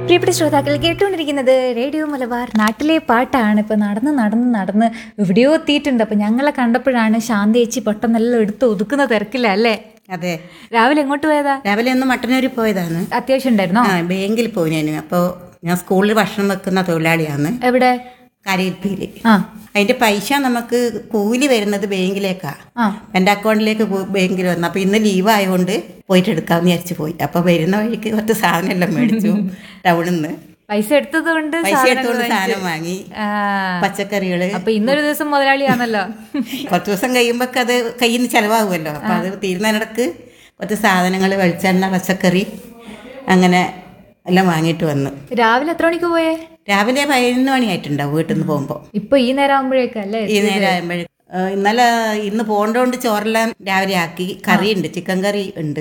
പ്രിയപ്പെട്ട ശ്രോതാക്കൾ കേട്ടുകൊണ്ടിരിക്കുന്നത് റേഡിയോ മലബാർ നാട്ടിലെ പാട്ടാണ്. ഇപ്പോൾ നടന്ന് എവിടെയോ എത്തിയിട്ടുണ്ട്. അപ്പോൾ ഞങ്ങളെ കണ്ടപ്പോഴാണ് ശാന്തി ചേച്ചി പെട്ടെന്നെല്ലാം എടുത്ത് ഒതുക്കുന്ന തിരക്കില്ല അല്ലേ? അതെ. രാവിലെ എങ്ങോട്ട് പോയതാ? രാവിലെ ഒന്ന് മട്ടന്നൂരിൽ പോയതാണ്. അത്യാവശ്യം ഉണ്ടായിരുന്നോ? ബാങ്കിൽ പോയി ഞാൻ. അപ്പോൾ ഞാൻ സ്കൂളിൽ ഭക്ഷണം വെക്കുന്ന തൊഴിലാളിയാണ്. എവിടെ? കരയിൽപ്പിയിൽ. അതിന്റെ പൈസ നമുക്ക് കൂലി വരുന്നത് ബാങ്കിലേക്കാ. എൻ്റെ അക്കൗണ്ടിലേക്ക് ബാങ്കിൽ വന്നു. അപ്പോൾ ഇന്ന് ലീവ് ആയതുകൊണ്ട് പോയിട്ട് എടുക്കാമെന്ന് വിചാരിച്ചു പോയി. അപ്പോൾ വരുന്ന വഴിക്ക് കുറച്ച് സാധനം എല്ലാം മേടിച്ചു ടൗണിൽ നിന്ന്. പൈസ എടുത്തതുകൊണ്ട് സാധനം വാങ്ങി, പച്ചക്കറികള്. അപ്പൊ ഇന്നൊരു ദിവസം മുതലാളിയാണല്ലോ. കുറച്ച് ദിവസം കഴിയുമ്പോ അത് കയ്യിൽ നിന്ന് ചെലവാകുമല്ലോ. അപ്പൊ അത് തീരുന്നതിനിടക്ക് കുറച്ച് സാധനങ്ങൾ, വെളിച്ചെണ്ണ, പച്ചക്കറി അങ്ങനെ എല്ലാം വാങ്ങിയിട്ട് വന്നു. രാവിലെ എത്ര മണിക്ക് പോയേ? രാവിലെ 11 മണിയായിട്ടുണ്ടാവും വീട്ടിൽ നിന്ന് പോകുമ്പോ. ഇപ്പൊ ഈ നേരം ആകുമ്പോഴേക്കല്ലേ? ഈ നേരം ആകുമ്പോഴേക്കും. ഇന്ന് പോണ്ടോണ്ട് ചോറെല്ലാം രാവിലെ ആക്കി. കറിയുണ്ട്, ചിക്കൻ കറി ഉണ്ട്.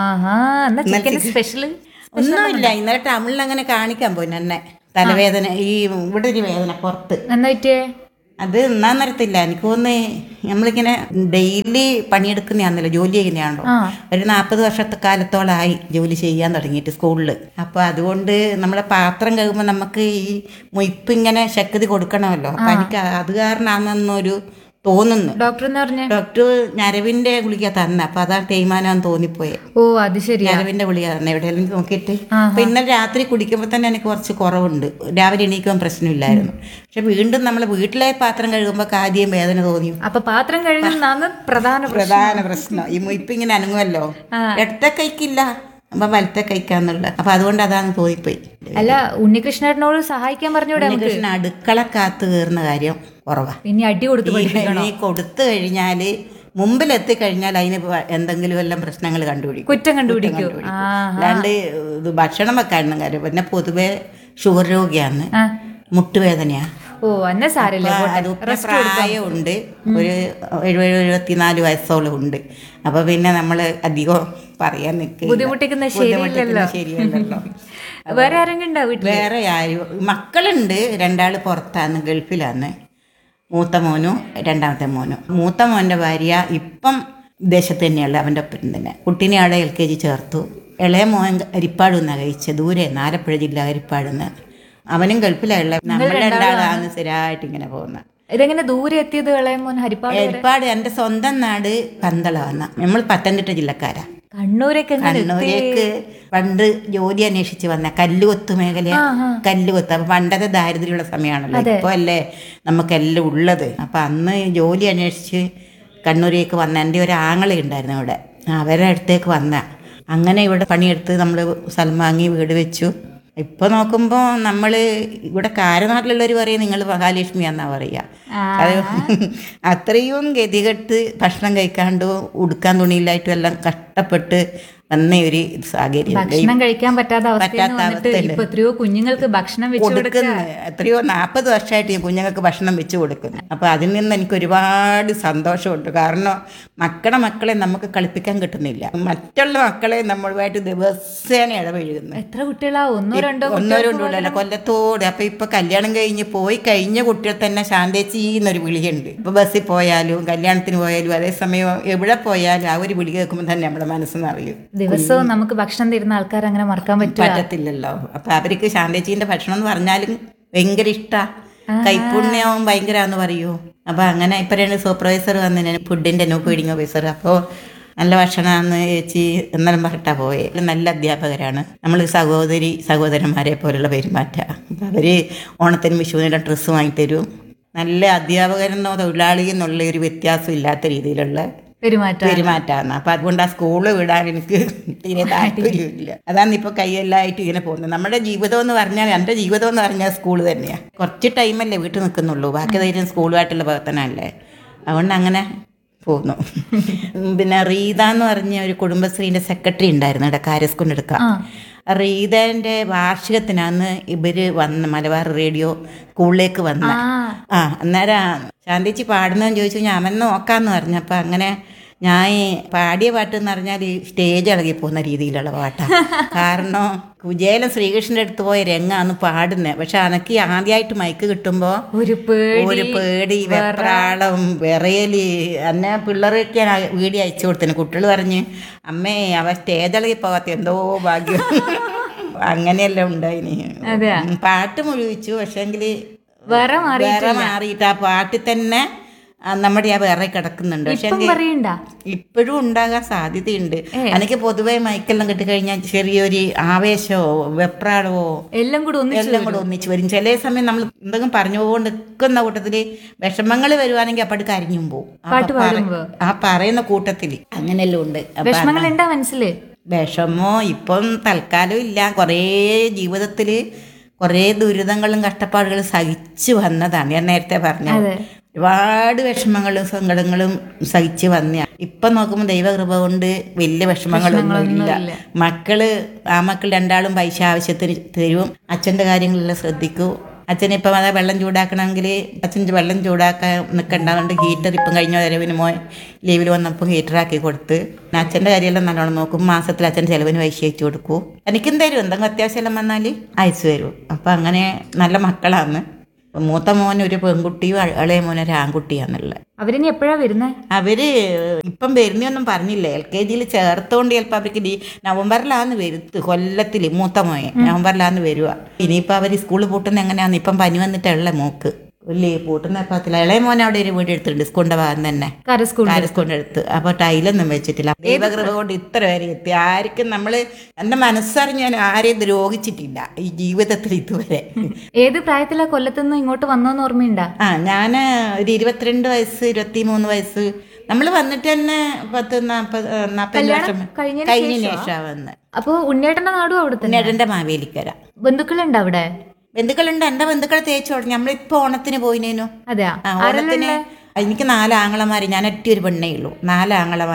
സ്പെഷ്യൽ ഒന്നുമില്ല. ഇന്നലെ ടൗണിൽ അങ്ങനെ കാണിക്കാൻ പോയി എന്നെ. തലവേദന, ഈ ഇവിടെ ഒരു വേദന പുറത്ത്. എന്നിട്ടേ അത് എന്നാൻ നേരത്തില്ല. എനിക്ക് തോന്നുന്നു നമ്മളിങ്ങനെ ഡെയിലി പണിയെടുക്കുന്നതാണല്ലോ, ജോലി ചെയ്യുന്നതാണല്ലോ. ഒരു 40 വർഷത്തെ കാലത്തോളമായി ജോലി ചെയ്യാൻ തുടങ്ങിയിട്ട് സ്കൂളിൽ. അപ്പോൾ അതുകൊണ്ട് നമ്മളെ പാത്രം കഴുകുമ്പോൾ നമുക്ക് ഈ മുയിപ്പ് ഇങ്ങനെ ശക്തി കൊടുക്കണമല്ലോ. അപ്പം എനിക്ക് അത് കാരണമാണെന്നൊരു തോന്നുന്നു. ഡോക്ടർ ഞരവിന്റെ ഗുളിക തന്നെ. അപ്പൊ അതാണ് തേയ്മാനാന്ന് തോന്നിപ്പോയെ. ഓ അത് ശരി. ഞരവിന്റെ ഗുളിക തന്നെ എവിടെയെങ്കിലും നോക്കിയിട്ട്. അപ്പൊ ഇന്നലെ രാത്രി കുടിക്കുമ്പോൾ തന്നെ എനിക്ക് കുറച്ച് കുറവുണ്ട്. രാവിലെ എണീക്കുമ്പോൾ പ്രശ്നമില്ലായിരുന്നു. പക്ഷെ വീണ്ടും നമ്മളെ വീട്ടിലെ പാത്രം കഴുകുമ്പോൾ ആദ്യം വേദന തോന്നി. അപ്പൊ പാത്രം കഴുകുന്നതാണ് പ്രധാന പ്രശ്നം. ഈ മുയിപ്പ് ഇങ്ങനെ അനങ്ങുമല്ലോ. ഇടത്തെ കൈക്കില്ല, അപ്പൊ വലത്തെ കൈക്കാന്നുള്ള. അപ്പൊ അതുകൊണ്ട് അതാണ് തോന്നിപ്പോയി. അല്ല, ഉണ്ണികൃഷ്ണനോട് സഹായിക്കാൻ പറഞ്ഞൂടെ? ഉണ്ണികൃഷ്ണൻ അടുക്കള കാത്ത് കയറുന്ന കാര്യം കുറവാ. ഇനി അടി കൊടുത്തു കഴിഞ്ഞാല് മുമ്പിലെത്തി കഴിഞ്ഞാൽ അതിന് എന്തെങ്കിലും എല്ലാം പ്രശ്നങ്ങൾ കണ്ടുപിടിക്കും, കുറ്റം കണ്ടുപിടിക്കും. അല്ലാണ്ട് ഇത് ഭക്ഷണം വെക്കാനും കാര്യം. പിന്നെ പൊതുവെ ഷുഗർ രോഗിയാണ്, മുട്ടുവേദനയാ. ഓ അന്നെ സാരമില്ല. പ്രായമുണ്ട്, ഒരു 70-74 വയസ്സോളം ഉണ്ട്. അപ്പൊ പിന്നെ നമ്മള് അധികം പറയാൻ നിൽക്കുക, ബുദ്ധിമുട്ടിക്കുന്ന ശരിയല്ലല്ലോ. വേറെ ആരെങ്കിലും ഉണ്ടോ വീട്ടിൽ? വേറെ ആരും മക്കളുണ്ട്. 2 പുറത്താണ്, ഗൾഫിലാണ്. മൂത്ത മോനും രണ്ടാമത്തെ മോനും. മൂത്ത മോൻ്റെ ഭാര്യ ഇപ്പം വിദേശത്ത് തന്നെയുള്ള അവൻ്റെ ഒപ്പം തന്നെ. കുട്ടീനെ അവിടെ LKG ചേർത്തു. ഇളയ മോൻ ഹരിപ്പാട് നിന്നാണ് കഴിച്ചത്. ദൂരെ, ആലപ്പുഴ ജില്ല ഹരിപ്പാടുന്ന്. അവനും ഗൾഫിലുള്ള. നമ്മൾ 2 സ്ഥിരമായിട്ട് ഇങ്ങനെ പോകുന്നത്. ഇതെങ്ങനെ ദൂരെ എത്തിയത്? ഇളയമോൻ ഹരിപ്പാട് എൻ്റെ സ്വന്തം നാട് പന്തളമാണ്. നമ്മൾ പത്തനംതിട്ട ജില്ലക്കാരാ. കണ്ണൂരേക്ക് പണ്ട് ജോലി അന്വേഷിച്ച് വന്ന കല്ലുകൊത്ത് മേഖല, കല്ലുകൊത്ത്. അപ്പൊ പണ്ടത്തെ ദാരിദ്ര്യമുള്ള സമയമാണല്ലോ. ഇപ്പൊ അല്ലേ നമുക്കെല്ലാം ഉള്ളത്. അപ്പൊ അന്ന് ജോലി അന്വേഷിച്ച് കണ്ണൂരേക്ക് വന്ന എൻ്റെ ഒരു ആങ്ങള ഉണ്ടായിരുന്നു ഇവിടെ. അവരുടെ അടുത്തേക്ക് വന്ന അങ്ങനെ ഇവിടെ പണിയെടുത്ത് നമ്മൾ സ്ഥലം വാങ്ങി വീട് വെച്ചു. ഇപ്പൊ നോക്കുമ്പോ നമ്മള് ഇവിടെ കാരനാട്ടിലുള്ളവർ പറയും നിങ്ങൾ മഹാലക്ഷ്മിയാന്നാ പറയാ. അത് അത്രയും ഗതികെട്ട് ഭക്ഷണം കഴിക്കാണ്ട് ഉടുക്കാൻ തുണിയില്ലായിട്ടും എല്ലാം കഷ്ടപ്പെട്ട് വന്ന ഒരു സാഹചര്യം. ഭക്ഷണം കഴിക്കാൻ പറ്റാത്ത അവസ്ഥ. എത്രയോ കുഞ്ഞുങ്ങൾക്ക് ഭക്ഷണം കൊടുക്കുന്നു. എത്രയോ 40 വർഷമായിട്ട് ഈ കുഞ്ഞുങ്ങൾക്ക് ഭക്ഷണം വെച്ച് കൊടുക്കുന്നു. അപ്പൊ അതിൽ നിന്ന് എനിക്ക് ഒരുപാട് സന്തോഷമുണ്ട്. കാരണം മക്കളെ നമുക്ക് കളിപ്പിക്കാൻ കിട്ടുന്നില്ല. മറ്റുള്ള മക്കളെ നമ്മളുമായിട്ട് ദിവസേന ഇടപഴകുന്നു. എത്ര കുട്ടികളാ? ഒന്നോ രണ്ടോ ഉണ്ടല്ലോ കൊല്ലത്തോട്. അപ്പൊ ഇപ്പൊ കല്യാണം കഴിഞ്ഞ് പോയി കഴിഞ്ഞ കുട്ടികൾ തന്നെ ശാന്തേച്ചി എന്നൊരു വിളിയുണ്ട്. ഇപ്പൊ ബസ്സിൽ പോയാലും കല്യാണത്തിന് പോയാലും അതേസമയം എവിടെ പോയാലും ആ ഒരു വിളി കേൾക്കുമ്പോൾ തന്നെ നമ്മുടെ മനസ്സെന്ന് അറിയും. ദിവസവും നമുക്ക് ഭക്ഷണം തരുന്ന ആൾക്കാർ അങ്ങനെ മറക്കാൻ പറ്റത്തില്ലല്ലോ. അപ്പൊ അവർക്ക് ശാന്തേച്ചീന്റെ ഭക്ഷണം എന്ന് പറഞ്ഞാലും ഭയങ്കര ഇഷ്ടാ. കൈപ്പുണ്യവും ഭയങ്കരാന്ന് പറയൂ. അപ്പൊ അങ്ങനെ ഇപ്പൊ 2 സൂപ്പർവൈസർ വന്നു, ഫുഡിന്റെ ഫീഡിങ് ഓഫീസർ. അപ്പോൾ നല്ല ഭക്ഷണമാണെന്ന് ചേച്ചി എന്നാലും പറഞ്ഞിട്ടാ പോയെ. നല്ല അധ്യാപകരാണ്. നമ്മൾ സഹോദരന്മാരെ പോലുള്ള പെരുമാറ്റ. അപ്പം അവര് ഓണത്തിനും വിഷുവിനെല്ലാം ഡ്രസ്സ് വാങ്ങിത്തരും. നല്ല അധ്യാപകരെന്നോ തൊഴിലാളി എന്നുള്ള ഒരു വ്യത്യാസം ഇല്ലാത്ത രീതിയിലുള്ള പെരുമാറ്റാണ്. അപ്പൊ അതുകൊണ്ട് ആ സ്കൂള് വിടാൻ എനിക്ക് തീരെ താല്പര്യമില്ല. അതാണ് ഇപ്പൊ കൈയെല്ലായിട്ട് ഇങ്ങനെ പോകുന്നത്. നമ്മുടെ ജീവിതം എന്ന് പറഞ്ഞാൽ, എൻ്റെ ജീവിതം എന്ന് പറഞ്ഞാൽ സ്കൂള് തന്നെയാണ്. കുറച്ച് ടൈമല്ലേ വീട്ടിൽ നിൽക്കുന്നുള്ളൂ, ബാക്കി ധൈര്യം സ്കൂളുമായിട്ടുള്ള പ്രവർത്തനമല്ലേ. അതുകൊണ്ട് അങ്ങനെ പോകുന്നു. പിന്നെ റീത എന്ന് പറഞ്ഞ ഒരു കുടുംബശ്രീന്റെ സെക്രട്ടറി ഉണ്ടായിരുന്നു ഇവിടെ കാരസ്കൊണ്ടെടുക്കാം. റീതന്റെ വാർഷികത്തിനാന്ന് ഇവര് വന്ന് മലബാർ റേഡിയോ സ്കൂളിലേക്ക് വന്ന. അന്നേരം ശാന്തിച്ചി പാടുന്നതെന്ന് ചോദിച്ചു. ഞാൻ അവൻ നോക്കാന്ന് പറഞ്ഞു. അപ്പൊ അങ്ങനെ ഞാൻ പാടിയ പാട്ട് എന്ന് പറഞ്ഞാൽ സ്റ്റേജ് ഇളകിപ്പോകുന്ന രീതിയിലുള്ള പാട്ടാണ്. കാരണം കുചേലൻ ശ്രീകൃഷ്ണന്റെ അടുത്ത് പോയ രംഗാന്ന് പാടുന്നത്. പക്ഷെ അനക്ക് ആദ്യമായിട്ട് മൈക്ക് കിട്ടുമ്പോ ഒരു പേടി, വെപ്രാളം, വിറയല്. എന്നെ പിള്ളേർക്ക് ഞാൻ വീഡിയോ അയച്ചു കൊടുത്തിന്. കുട്ടികൾ പറഞ്ഞ് അമ്മേ അവ സ്റ്റേജ് ഇളകി പോകാത്ത എന്തോ ഭാഗ്യം. അങ്ങനെയെല്ലാം ഉണ്ടായിനി. അതെയാ പാട്ട് മുഴുവിച്ചു, പക്ഷേങ്കില് വേറെ വേറെ മാറിയിട്ട് ആ പാട്ടിൽ തന്നെ നമ്മുടെ ആ വേറെ കിടക്കുന്നുണ്ട്. പക്ഷെ പറയണ്ട ഇപ്പോഴും ഉണ്ടാകാൻ സാധ്യതയുണ്ട്. എനിക്ക് പൊതുവെ മയക്കെല്ലാം കിട്ടിക്കഴിഞ്ഞാൽ ചെറിയൊരു ആവേശമോ വെപ്രാളവോ എല്ലാം കൂടെ ഒന്നിച്ച് വരും. ചില സമയം നമ്മൾ എന്തെങ്കിലും പറഞ്ഞുകൊണ്ട് നിൽക്കുന്ന കൂട്ടത്തില് വിഷമങ്ങൾ വരുവാണെങ്കിൽ അപ്പഴ് കരിഞ്ഞും പോവും. ആ പറയുന്ന കൂട്ടത്തില് അങ്ങനെയെല്ലാം ഉണ്ട്. വിഷമങ്ങൾ ഉണ്ടാ മനസ്സില്? വിഷമോ ഇപ്പം തൽക്കാലം ഇല്ല. കുറേ ജീവിതത്തില് കുറേ ദുരിതങ്ങളും കഷ്ടപ്പാടുകളും സഹിച്ചു വന്നതാണ്. ഞാൻ നേരത്തെ പറഞ്ഞത് ഒരുപാട് വിഷമങ്ങളും സങ്കടങ്ങളും സഹിച്ച് വന്ന. ഇപ്പം നോക്കുമ്പോൾ ദൈവകൃപ കൊണ്ട് വലിയ വിഷമങ്ങളൊന്നും ഇല്ല. മക്കള് ആ മക്കൾ രണ്ടാളും പൈസ ആവശ്യത്തിന് തരും. അച്ഛൻ്റെ കാര്യങ്ങളെല്ലാം ശ്രദ്ധിക്കൂ. അച്ഛനിപ്പം അതാ വെള്ളം ചൂടാക്കണമെങ്കിൽ അച്ഛൻ വെള്ളം ചൂടാക്കാൻ നിൽക്കണ്ടാവുകൊണ്ട് ഹീറ്റർ ഇപ്പം കഴിഞ്ഞ വരവിന് ലീവിൽ വന്നപ്പോൾ ഹീറ്ററാക്കി കൊടുത്ത് അച്ഛൻ്റെ കാര്യമെല്ലാം നല്ലോണം നോക്കും. മാസത്തിൽ അച്ഛൻ്റെ ചിലവിന് പൈസ അയച്ചു കൊടുക്കൂ. എനിക്കും തരും. എന്തെങ്കിലും അത്യാവശ്യമെല്ലാം വന്നാൽ അയച്ചു തരും. അപ്പം അങ്ങനെ നല്ല മക്കളാണ്. മൂത്ത മോൻ ഒരു പെൺകുട്ടിയും ഇളയ മോൻ ഒരു ആൺകുട്ടിയാണുള്ളത്. അവരിനി എപ്പോഴാ വരുന്നത്? അവര് ഇപ്പം വരുന്നൊന്നും പറഞ്ഞില്ല. LKG ചേർത്തോണ്ട് ചിലപ്പോൾ അവർക്ക് നവംബറിലാന്ന് വരുത്ത്. കൊല്ലത്തിൽ മൂത്ത മോയെ നവംബറിലാന്ന് വരുക. ഇനിയിപ്പോൾ അവർ സ്കൂളിൽ പൂട്ടുന്ന എങ്ങനെയാന്ന് ഇപ്പം പനി വന്നിട്ടുള്ള മോക്ക് പൂട്ടുന്ന പത്തില്ല. ഇളയ മോനെ അവിടെ ഒരു വീട് എടുത്തിട്ടുണ്ട് സ്കൂളിന്റെ ഭാഗം തന്നെ, കാരസ്കൂളിന്റെ അടുത്ത്. അപ്പൊ ടൈലൊന്നും വെച്ചിട്ടില്ല. ദൈവകൃപ കൊണ്ട് ഇത്ര വരെ എത്തി. ആർക്കും നമ്മള് എന്റെ മനസ്സറിഞ്ഞ് ഞാൻ ആരെയും ദ്രോഹിച്ചിട്ടില്ല ഈ ജീവിതത്തിൽ ഇതുവരെ. ഏത് പ്രായത്തിലാ കൊല്ലത്തുനിന്ന് ഇങ്ങോട്ട് വന്നോന്ന് ഓർമ്മയുണ്ടാ? ഞാന് ഒരു 22 വയസ്സ് 23 വയസ്സ് നമ്മള് വന്നിട്ട് തന്നെ 40 വർഷം കഴിഞ്ഞ ശേഷം വന്ന്. അപ്പൊ ഉണ്ണിയേട്ടന്റെ നാടും അവിടെ തന്നെ? ഉണ്ണിയേട്ടന്റെ മാവേലിക്കര. ബന്ധുക്കളുണ്ട് അവിടെ? ബന്ധുക്കളുണ്ട്. എന്റെ ബന്ധുക്കളെ തേച്ചു തുടങ്ങി. നമ്മളിപ്പോ ഓണത്തിന് പോയിനേനു. അതെയാ? ഓണത്തിന് എനിക്ക് 4 ആങ്ങളമാര്. ഞാൻ ഒറ്റ ഒരു പെണ്ണേ ഉള്ളൂ. 4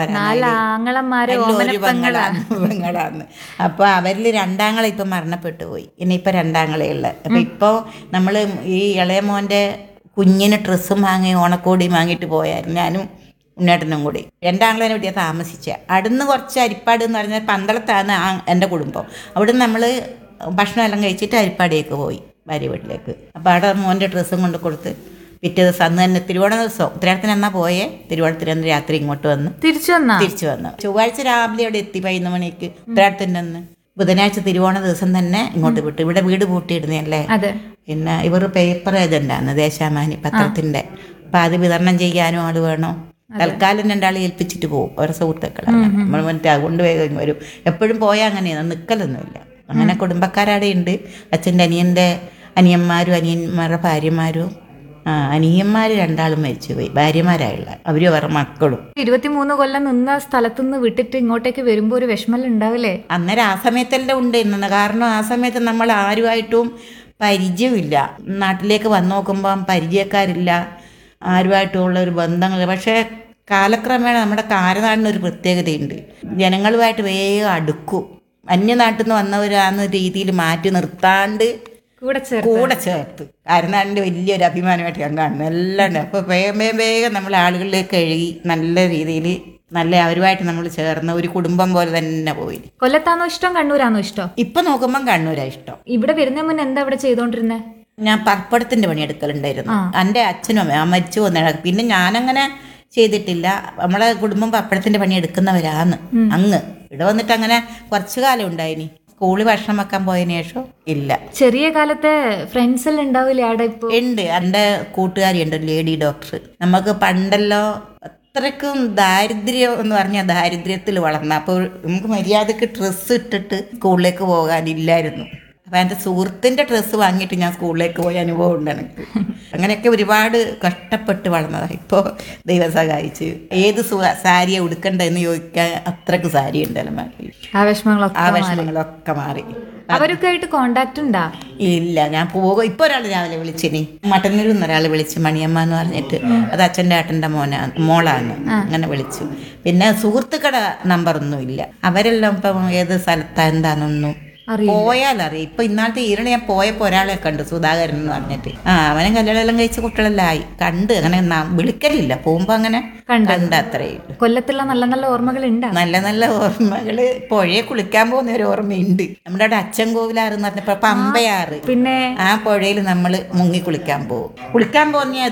ആങ്ങളമാരാണ്. ഒരു പെങ്ങളാന്ന്. അപ്പൊ അവരിൽ 2 ആങ്ങളെ ഇപ്പൊ മരണപ്പെട്ടു പോയി. ഇനിയിപ്പൊ 2 ആങ്ങളേ ഉള്ളത്. അപ്പൊ ഇപ്പൊ നമ്മള് ഈ ഇളയ മോന്റെ കുഞ്ഞിന് ഡ്രസ്സും വാങ്ങി ഓണക്കോടി വാങ്ങിയിട്ട് പോയായിരുന്നു ഞാനും ഉണ്ണേട്ടനും കൂടി. 2 ആങ്ങളേനെ വീട്ടിൽ താമസിച്ച. അവിടുന്ന് കുറച്ച് അരിപ്പാട് എന്ന് പറഞ്ഞാൽ പന്തളത്താണ് എൻ്റെ കുടുംബം. അവിടുന്ന് നമ്മൾ ഭക്ഷണം എല്ലാം കഴിച്ചിട്ട് അരിപ്പാടിലേക്ക് പോയി ഭാര്യ വീട്ടിലേക്ക്. അപ്പോൾ അവിടെ മോൻ്റെ ഡ്രസ്സും കൊണ്ട് കൊടുത്ത് പിറ്റേ ദിവസം അന്ന് തന്നെ തിരുവോണ ദിവസം ഉത്തരാടത്തിന് എന്നാ പോയേ. തിരുവോണത്തിന് അന്ന് രാത്രി ഇങ്ങോട്ട് വന്ന് തിരിച്ചു വന്നു. ചൊവ്വാഴ്ച രാവിലെ അവിടെ എത്തി 11 മണിക്ക് ഉത്തരാടത്തിൻ്റെ അന്ന്. ബുധനാഴ്ച തിരുവോണ ദിവസം തന്നെ ഇങ്ങോട്ട് വിട്ടു. ഇവിടെ വീട് പൂട്ടിയിടുന്നല്ലേ. പിന്നെ ഇവർ പേപ്പർ ഏജന്റാണ്, ദേശാമാനി പത്രത്തിന്റെ. അപ്പൊ അത് വിതരണം ചെയ്യാനും ആള് വേണം. തൽക്കാലം 2 ആളെ ഏൽപ്പിച്ചിട്ട് പോകും. ഓരോ സുഹൃത്തുക്കളാണ് നമ്മൾ. മറ്റേ അതുകൊണ്ട് വേഗം വരും. എപ്പോഴും പോയാൽ അങ്ങനെയാണ്, നിൽക്കലൊന്നുമില്ല. അങ്ങനെ കുടുംബക്കാരവിടെ ഉണ്ട്. അച്ഛൻ്റെ അനിയന്മാരും അനിയന്മാരുടെ ഭാര്യമാരും. അനിയന്മാര് 2 ആളും മരിച്ചുപോയി, ഭാര്യമാരായുള്ള. അവരും അവരുടെ മക്കളും. 23 കൊല്ലം നിന്ന സ്ഥലത്തുനിന്ന് വിട്ടിട്ട് ഇങ്ങോട്ടേക്ക് വരുമ്പോ ഒരു വിഷമം ഉണ്ടാവില്ലേ? അന്നേരം ആ സമയത്തെല്ലാം ഉണ്ടായിരുന്നു. കാരണം ആ സമയത്ത് നമ്മൾ ആരുമായിട്ടും പരിചയമില്ല. നാട്ടിലേക്ക് വന്നു നോക്കുമ്പം പരിചയക്കാരില്ല, ആരുമായിട്ടുള്ള ഒരു ബന്ധങ്ങൾ. പക്ഷേ കാലക്രമേണ നമ്മുടെ കാരനാടിനൊരു പ്രത്യേകതയുണ്ട്. ജനങ്ങളുമായിട്ട് വേഗം അടുക്കും. അന്യനാട്ടിൽ നിന്ന് വന്നവരാന്ന രീതിയിൽ മാറ്റി നിർത്താണ്ട് കൂടെ ചേർത്ത് കാരനാടിൻ്റെ വലിയൊരു അഭിമാനമായിട്ട് ഞാൻ കാണുന്നു. എല്ലാം അപ്പോൾ വേഗം നമ്മൾ ആളുകളിലേക്ക് കഴുകി നല്ല രീതിയിൽ നല്ല അവരുമായിട്ട് നമ്മൾ ചേർന്ന് ഒരു കുടുംബം പോലെ തന്നെ പോയി. കൊല്ലത്താണോ ഇഷ്ടം കണ്ണൂരാണോ ഇഷ്ടം? ഇപ്പൊ നോക്കുമ്പം കണ്ണൂരാ ഇഷ്ടം. ഇവിടെ വരുന്ന മുന്നേ എന്താ ഇവിടെ ചെയ്തോണ്ടിരുന്നേ? ഞാൻ പപ്പടത്തിന്റെ പണിയെടുക്കലുണ്ടായിരുന്നു. എൻ്റെ അച്ഛനും മരിച്ചു വന്ന. പിന്നെ ഞാനങ്ങനെ ചെയ്തിട്ടില്ല. നമ്മളെ കുടുംബം പപ്പടത്തിന്റെ പണി എടുക്കുന്നവരാന്ന്. അങ്ങ് ഇവിടെ വന്നിട്ട് അങ്ങനെ കുറച്ചു കാലം ഉണ്ടായിനി. സ്കൂളിൽ ഭക്ഷണം വെക്കാൻ പോയതിനു ശേഷം ഇല്ല. ചെറിയ കാലത്തെ ഫ്രണ്ട്സ് എല്ലാം ഉണ്ടാവില്ലേ അവിടെ? ഇപ്പൊ ഉണ്ട്. എൻ്റെ കൂട്ടുകാരിയുണ്ട്, ലേഡി ഡോക്ടർ. നമുക്ക് പണ്ടല്ലോ അത്രയ്ക്കും ദാരിദ്ര്യം എന്ന് പറഞ്ഞാൽ ദാരിദ്ര്യത്തിൽ വളർന്ന. അപ്പോൾ നമുക്ക് മര്യാദക്ക് ഡ്രസ്സ് ഇട്ടിട്ട് സ്കൂളിലേക്ക് പോകാനില്ലായിരുന്നു. അപ്പം എൻ്റെ സുഹൃത്തിൻ്റെ ഡ്രസ്സ് വാങ്ങിയിട്ട് ഞാൻ സ്കൂളിലേക്ക് പോയ അനുഭവം ഉണ്ട് എനിക്ക്. അങ്ങനെയൊക്കെ ഒരുപാട് കഷ്ടപ്പെട്ട് വളർന്നതാണ്. ഇപ്പോൾ ദൈവം സഹായിച്ച് ഏത് സാരിയെ ഉടുക്കണ്ടെന്ന് ചോദിക്കാൻ അത്രക്ക് സാരി ഉണ്ടല്ലോ നാട്ടിൽ. ആ വിഷമങ്ങളൊക്കെ മാറി. അവരൊക്കെ ആയിട്ട് കോണ്ടാക്ട് ഉണ്ടാ? ഇല്ല, ഞാൻ പോകും. ഇപ്പൊ ഒരാൾ രാവിലെ വിളിച്ചിനി, മട്ടന്നൂരിൽ നിന്ന് ഒരാൾ വിളിച്ച്, മണിയമ്മ എന്ന് പറഞ്ഞിട്ട്. അത് അച്ഛൻ്റെ ഏട്ടൻ്റെ മോളാണ്. അങ്ങനെ വിളിച്ചു. പിന്നെ സുഹൃത്തുക്കളുടെ നമ്പറൊന്നും ഇല്ല. അവരെല്ലാം ഇപ്പം ഏത് സ്ഥലത്താ എന്താണെന്നൊന്നും പോയാലറിയാം. ഇപ്പൊ ഇന്നാളത്തെ ഈരണ ഞാൻ പോയപ്പോ ഒരാളെ കണ്ടു, സുധാകരൻ എന്ന് പറഞ്ഞിട്ട്. അവനും കല്യാണം കഴിച്ച കുട്ടികളെല്ലാം ആയി. കണ്ട് അങ്ങനെ വിളിക്കലില്ല, പോകുമ്പോ അങ്ങനെ കണ്ട അത്രയേ ഉള്ളൂ. കൊല്ലത്തുള്ള നല്ല നല്ല ഓർമ്മകൾ ഉണ്ട്. നല്ല ഓർമ്മകള്. പുഴയെ കുളിക്കാൻ പോകുന്ന ഒരു ഓർമ്മയുണ്ട്. നമ്മുടെ അവിടെ അച്ചൻകോവിലാറെന്ന് പറഞ്ഞപ്പോ പമ്പയാറ്. പിന്നെ ആ പുഴയിൽ നമ്മള് മുങ്ങി കുളിക്കാൻ പോകും. കുളിക്കാൻ പോകുന്നതും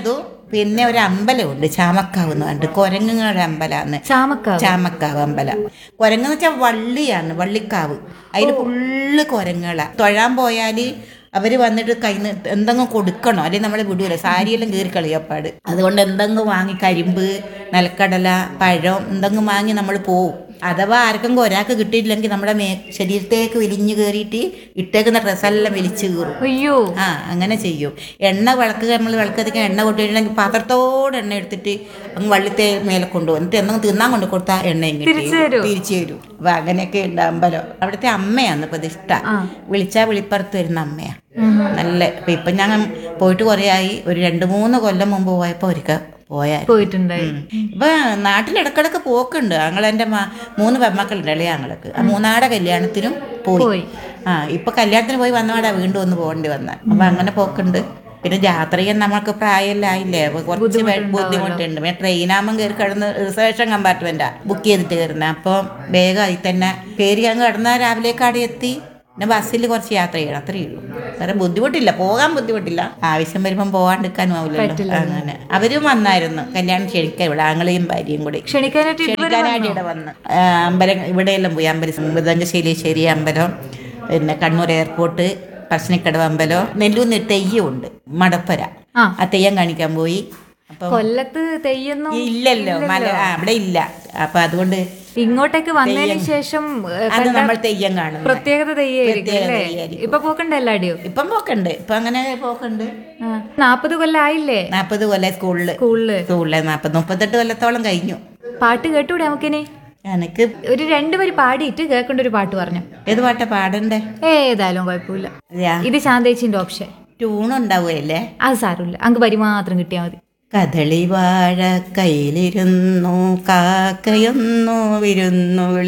പിന്നെ ഒരു അമ്പലമുണ്ട് ചാമക്കാവ് എന്ന് പറഞ്ഞിട്ട് കുരങ്ങുങ്ങളുടെ അമ്പലമാണ്. ചാമക്കാവ് അമ്പലം. കുരങ്ങെന്ന് വെച്ചാൽ വള്ളിയാണ്, വള്ളിക്കാവ്. അതിൽ ഫുള്ള് കുരങ്ങുകളാ. തൊഴാൻ പോയാൽ അവർ വന്നിട്ട് കയ്യിൽ എന്തെങ്കിലും കൊടുക്കണോ, അല്ലെങ്കിൽ നമ്മളെ വിടൂല, സാരിയെല്ലാം കീറി കളിയപ്പാട്. അതുകൊണ്ട് എന്തെങ്കിലും വാങ്ങി, കരിമ്പ്, നിലക്കടല, പഴം എന്തെങ്കിലും വാങ്ങി നമ്മൾ പോവും. അഥവാ ആർക്കെങ്കിലും ഒരാൾക്ക് കിട്ടിയിട്ടില്ലെങ്കിൽ നമ്മുടെ ശരീരത്തേക്ക് വലിഞ്ഞു കയറിയിട്ട് ഇട്ടേക്കുന്ന ഡ്രസ്സെല്ലാം വലിച്ചു കീറും. അയ്യോ, അങ്ങനെ ചെയ്യും. നമ്മൾ വിളക്കധികം എണ്ണ കൊണ്ടുവരണമെങ്കിൽ പാത്രത്തോടെ എണ്ണ എടുത്തിട്ട് അങ്ങ് വള്ളിത്തെ മേലെ കൊണ്ടുപോകും. എന്നിട്ട് എന്തെങ്കിലും തിന്നാൻ കൊണ്ട് കൊടുത്താൽ എണ്ണ തിരിച്ചു തരും. അപ്പൊ അങ്ങനെയൊക്കെ ഉണ്ട് അമ്പലം. അവിടുത്തെ അമ്മയാണ് പ്രതിഷ്ഠ. വിളിച്ചാൽ വിളിപ്പുറത്ത് വരുന്ന അമ്മയാ. നല്ല ഇപ്പൊ ഞാൻ പോയിട്ട് കുറേ ആയി. ഒരു 2-3 കൊല്ലം മുമ്പ് പോയപ്പോ ഒരിക്കൽ പോയിട്ടുണ്ടായി. ഇപ്പൊ നാട്ടിൽ ഇടക്കിടക്ക് പോക്കുണ്ട്. ഞങ്ങളെന്റെ 3 പെമ്മക്കളുണ്ട്, ഇളയ ഞങ്ങൾക്ക്. ആ 3 കല്യാണത്തിനും പോയി. ഇപ്പൊ കല്യാണത്തിന് പോയി വന്നപാടാ വീണ്ടും ഒന്ന് പോകേണ്ടി വന്ന. അപ്പൊ അങ്ങനെ പോക്കുണ്ട്. പിന്നെ യാത്ര ചെയ്യാൻ നമ്മൾക്ക് പ്രായമെല്ലാം ആയില്ലേ, കുറച്ച് ബുദ്ധിമുട്ടുണ്ട്. പിന്നെ ട്രെയിനാകുമ്പോൾ കയറി കിടന്ന് റിസർവേഷൻ കമ്പാർട്ട്മെന്റാ ബുക്ക് ചെയ്തിട്ട് കയറുന്നത്. അപ്പോൾ വേഗം അതിൽ തന്നെ കയറി അങ്ങ് കിടന്നാൽ രാവിലേക്കാടെ എത്തി. പിന്നെ ബസ്സിൽ കുറച്ച് യാത്ര ചെയ്യണം, അത്രയേ ഉള്ളൂ. വേറെ ബുദ്ധിമുട്ടില്ല, പോകാൻ ബുദ്ധിമുട്ടില്ല. ആവശ്യം വരുമ്പം പോകാണ്ടിരിക്കാനും ആവില്ലല്ലോ. അങ്ങനെ അവരും വന്നായിരുന്നു കല്യാണം ക്ഷണിക്കാൻ. ഇവിടെ ആങ്ങളെയും ഭാര്യയും കൂടി ക്ഷണിക്കാനായിട്ട് ഇവിടെ വന്ന് അമ്പലം ഇവിടെയെല്ലാം പോയി. അമ്പലം മൃദംഗശൈലേശ്വരി അമ്പലം, പിന്നെ കണ്ണൂർ എയർപോർട്ട്, പശ്ചിനിക്കടവ് അമ്പലം, നെല്ലൂന്ന് തെയ്യമുണ്ട് മടപ്പര. ആ തെയ്യം കാണിക്കാൻ പോയി. കൊല്ലത്ത് തെയ്യൊന്നും ഇല്ലല്ലോ, അവിടെ ഇല്ല. അപ്പൊ അതുകൊണ്ട് ഇങ്ങോട്ടേക്ക് വന്നതിന് ശേഷം അത് നമ്മൾ തെയ്യം കാണും. പ്രത്യേകത തെയ്യായിരിക്കും. ഇപ്പൊ പോക്കണ്ട എല്ലാടിയോ? ഇപ്പം പോക്കണ്ട്. ഇപ്പൊ അങ്ങനെ പോക്കണ്ട്. 40 കൊല്ലം ആയില്ലേ? 40 കൊല്ലം സ്കൂളില് 38 കൊല്ലത്തോളം കഴിഞ്ഞു. പാട്ട് കേട്ടൂടെ നമുക്കിനി? എനിക്ക് ഒരു 2 വരി പാടിയിട്ട് കേൾക്കേണ്ട ഒരു പാട്ട് പറഞ്ഞു. ഏത് പാട്ടാ പാടണ്ടേ? ഏതായാലും കുഴപ്പമില്ല. ഇത് ശാന്തേച്ചിന്റെ ഓപ്ഷൻ. ട്യൂണുണ്ടാവുകയല്ലേ? അത് സാരമില്ല, അങ്ങ് വരി മാത്രം കിട്ടിയാൽ മതി. കദളി വാഴ കയ്യിലിരുന്നു കാക്കയൊന്നു വിരുന്നു